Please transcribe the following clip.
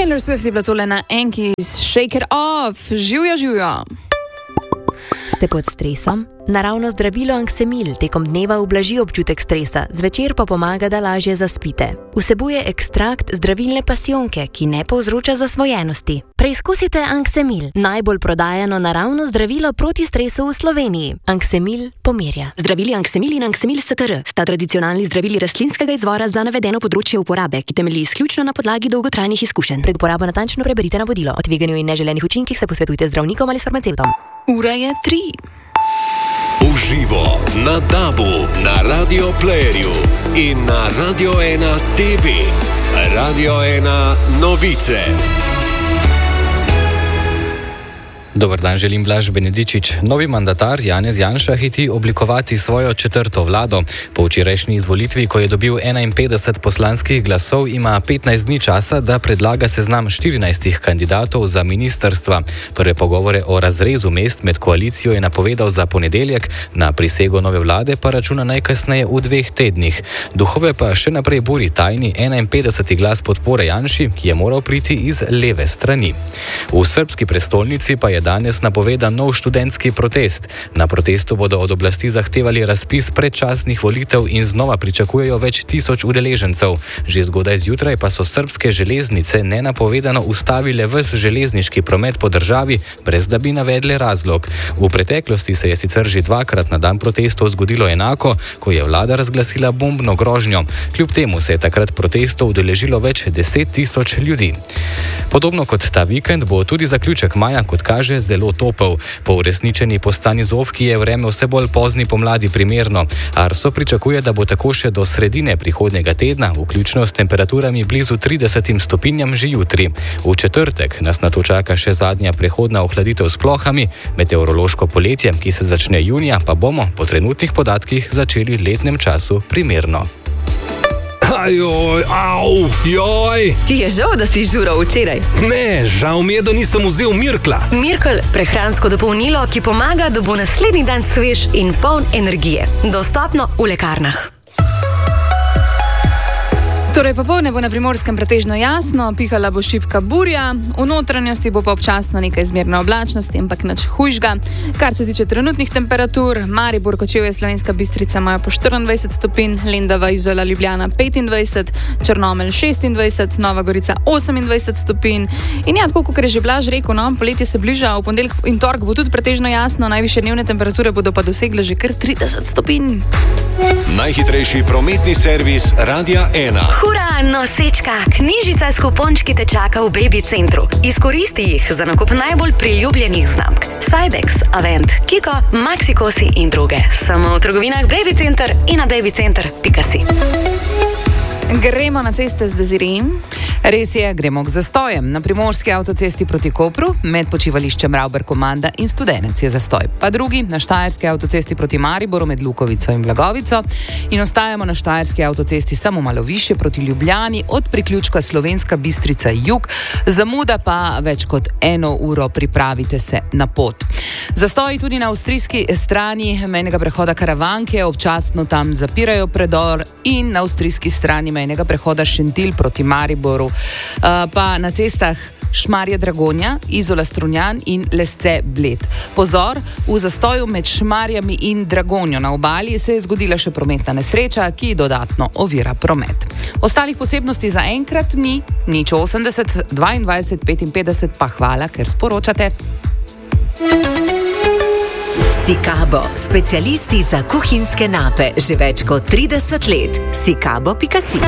Taylor Swift je bila tole na Enkies, Shake It Off, živjo. Ste pod stresom? Naravno zdravilo Anksemil tekom dneva ublaži občutek stresa, zvečer pa pomaga, da lažje zaspite. Vsebuje ekstrakt zdravilne pasijonke, ki ne povzroča zasvojenosti. Preizkusite Anksemil, najbolj prodajano naravno zdravilo proti stresu v Sloveniji. Anksemil pomirja. Zdravili Anksemil in Anksemil STR sta tradicionalni zdravili rastlinskega izvora za navedeno področje uporabe, ki temelji izključno na podlagi dolgotrajnih izkušenj. Pred uporabo natančno preberite navodilo. O tveganju in neželenih učinkih se posvetujte z zdravnikom ali s farmacevtom. Ura je 3. Uživo na DAB-u, na Radio Playerju in na Radio 1 TV. Radio 1 novice. Dober dan, želim Blaž Benedičič. Novi mandatar Janez Janša hiti oblikovati svojo četrto vlado. Po včerajšnji izvolitvi, ko je dobil 51 poslanskih glasov, ima 15 dni časa, da predlaga seznam 14 kandidatov za ministrstva. Prve pogovore o razrezu mest med koalicijo je napovedal za ponedeljek, na prisego nove vlade pa računa najkasneje v 2 tednih. Duhove pa še naprej buri tajni 51. glas podpore Janši, ki je moral priti iz leve strani. V srbski prestolnici pa je danes napovedan nov študentski protest. Na protestu bodo od oblasti zahtevali razpis predčasnih volitev in znova pričakujejo več tisoč udeležencev. Že zgodaj zjutraj pa so srbske železnice nenapovedano ustavile ves železniški promet po državi, brez da bi navedle razlog. V preteklosti se je sicer že 2-krat na dan protestov zgodilo enako, ko je vlada razglasila bombno grožnjo. Kljub temu se je takrat protestov udeležilo več 10 tisoč ljudi. Podobno kot ta vikend bo tudi zaključek maja, kot kaže, zelo topel. Po uresničeni postanji Zofki je vreme vse bolj pozni pomladi primerno. Arso pričakuje, da bo tako še do sredine prihodnjega tedna, vključno s temperaturami blizu 30 stopinjam že jutri. V četrtek nas nato čaka še zadnja prehodna ohladitev s plohami, meteorološko poletje, ki se začne junija, pa bomo po trenutnih podatkih začeli letnem času primerno. Ajoj, au, joj! Ti je žal, da si žural včeraj? Ne, žal mi je, da nisem vzel Mirkla. Mirkel, prehransko dopolnilo, ki pomaga, da bo naslednji dan svež in poln energije. Dostopno v lekarnah. Torej, popoldne bo na Primorskem pretežno jasno, pihala bo šibka burja, v notranjosti bo pa občasno nekaj zmerne oblačnosti, ampak nič hujšga. Kar se tiče trenutnih temperatur, Maribor, Kočevje, Slovenska Bistrica imajo po 24 stopinj, Lendava, Izola, Ljubljana 25, Črnomelj 26, Nova Gorica 28 stopinj. In ja, tako kot je že Blaž rekel, no, poletje se bliža, v ponedeljek in torek bo tudi pretežno jasno, najvišje dnevne temperature bodo pa dosegle že kar 30 stopinj. Najhitrejši prometni servis Radia 1. Hura, nosečka, knjižica s kupončki te čaka v Baby Centru. Izkoristi jih za nakup najbolj priljubljenih znamk. Cybex, Avent, Kiko, Maxikosi in druge. Samo v trgovinah Baby Center in na babycenter.si. Gremo na ceste z Dezirijem. Res je, gremo k zastojem. Na primorski avtocesti proti Kopru, med počivališčem Ravber-Komanda in Studenec je zastoj. Pa drugi na štajerski avtocesti proti Mariboru med Lukovico in Blagovico. In ostajamo na štajerski avtocesti samo malo više proti Ljubljani od priključka Slovenska Bistrica jug. Zamuda pa več kot 1 uro, pripravite se na pot. Zastoji tudi na avstrijski strani mejnega prehoda Karavanke, občasno tam zapirajo predor, in na avstrijski strani mejnega prehoda Šentilj proti Mariboru. Pa na cestah Šmarje Dragonja, Izola Strunjan in Lesce Bled. Pozor, v zastoju med Šmarjami in Dragonjo na obali se je zgodila še prometna nesreča, ki dodatno ovira promet. Ostalih posebnosti za enkrat ni, nič 80 22 55, pa hvala, ker sporočate. Sikabo, specialisti za kuhinjske nape, že več kot 30 let. Sikabo.si